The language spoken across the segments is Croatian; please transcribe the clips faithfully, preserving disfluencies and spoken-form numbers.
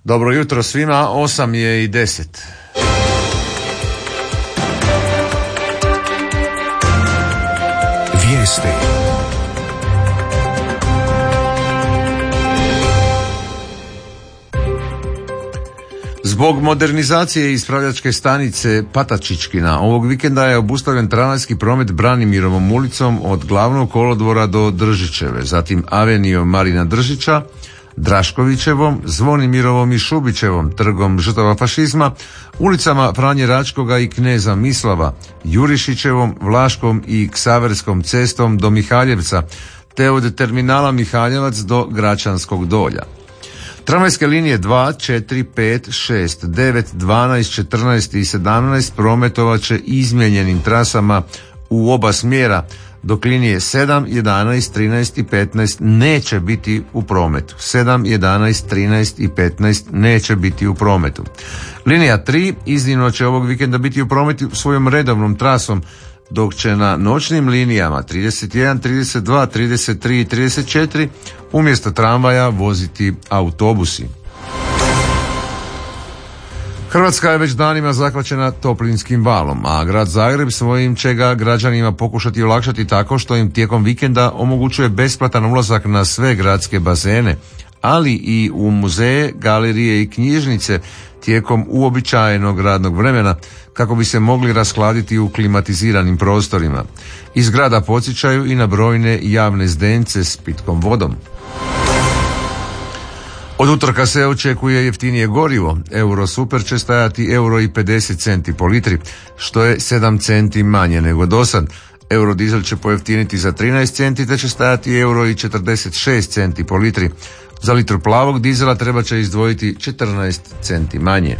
Dobro jutro svima, osam je i deset. Vijesti. Zbog modernizacije ispravljačke stanice Patačićkina ovog vikenda je obustavljen tramvajski promet Branimirovom ulicom od Glavnog kolodvora do Držićeve, zatim avenijom Marina Držića, Draškovićevom, Zvonimirovom i Šubićevom, trgom žrtava fašizma, ulicama Franje Račkoga i Kneza Mislava, Jurišićevom, Vlaškom i Ksaverskom cestom do Mihaljevca, te od terminala Mihaljevac do Gračanskog dolja. Tramvajske linije dva, četiri, pet, šest, devet, dvanaest, četrnaest i sedamnaest prometovat će izmijenjenim trasama u oba smjera, dok linije sedam, jedanaest, trinaest i petnaest neće biti u prometu. sedam, jedanaest, trinaest i petnaest neće biti u prometu. Linija tri iznimno će ovog vikenda biti u prometu svojom redovnom trasom, dok će na noćnim linijama trideset jedan, trideset dva, trideset tri i trideset četiri umjesto tramvaja voziti autobusi. Hrvatska je već danima zahvaćena toplinskim valom, a grad Zagreb svojim će ga građanima pokušati olakšati tako što im tijekom vikenda omogućuje besplatan ulazak na sve gradske bazene, ali i u muzeje, galerije i knjižnice tijekom uobičajenog radnog vremena kako bi se mogli raskladiti u klimatiziranim prostorima. Iz grada podsjećaju i na brojne javne zdence s pitkom vodom. Od utorka se očekuje jeftinije gorivo. Euro super će stajati euro i pedeset centi po litri, što je sedam centi manje nego dosad. Euro dizel će pojeftiniti za trinaest centi te će stajati euro i četrdeset šest centi po litri. Za litru plavog dizela treba će izdvojiti četrnaest centi manje.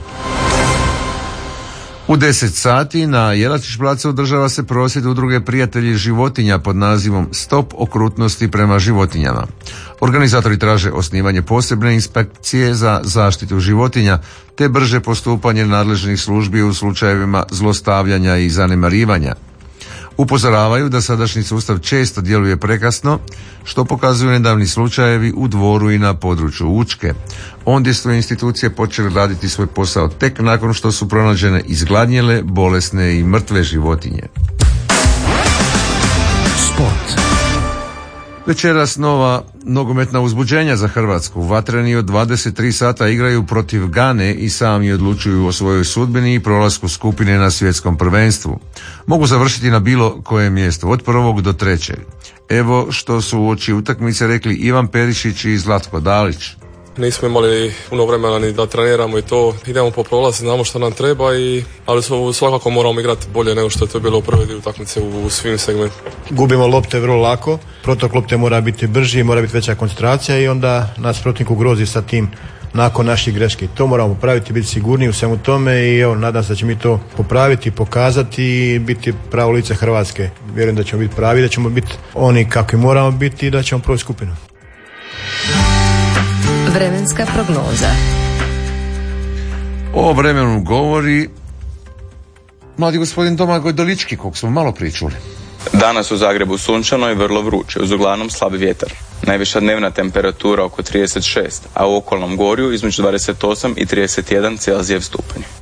U deset sati na Jelačić placu održava se prosvjed udruge Prijatelji životinja pod nazivom Stop okrutnosti prema životinjama. Organizatori traže osnivanje posebne inspekcije za zaštitu životinja te brže postupanje nadležnih službi u slučajevima zlostavljanja i zanemarivanja. Upozoravaju da sadašnji sustav često djeluje prekasno, što pokazuju nedavni slučajevi u Dvoru i na području Učke. Ondje su institucije počele raditi svoj posao tek nakon što su pronađene izgladnjele, bolesne i mrtve životinje. Sport. Večeras nova nogometna uzbuđenja za Hrvatsku. Vatreni od dvadeset tri sata igraju protiv Gane i sami odlučuju o svojoj sudbini i prolasku skupine na svjetskom prvenstvu. Mogu završiti na bilo kojem mjestu, od prvog do trećeg. Evo što su uoči utakmice rekli Ivan Perišić i Zlatko Dalić. Nismo imali puno vremena ni da treniramo i to. Idemo po prolaz, znamo što nam treba, i, ali svakako moramo igrati bolje nego što je to bilo u prvoj utakmici u, u svim segmentima. Gubimo lopte vrlo lako, protok lopte mora biti brži, mora biti veća koncentracija i onda nas protivnik ugrozi sa tim nakon naših greški. To moramo popraviti, biti sigurniji u svemu tome i evo, nadam se da ćemo mi to popraviti, pokazati i biti pravo lice Hrvatske. Vjerujem da ćemo biti pravi, da ćemo biti oni kakvi moramo biti i da ćemo proći skupinu. Vremenska prognoza. O vremenu govori mladi gospodin Domagoj Dolički, kog smo malo pričuli. Danas u Zagrebu sunčano i vrlo vruće, uz uglavnom slab vjetar. Najviša dnevna temperatura oko trideset šest, a u okolnom gorju između dvadeset osam i trideset jedan Celzijev stupanj.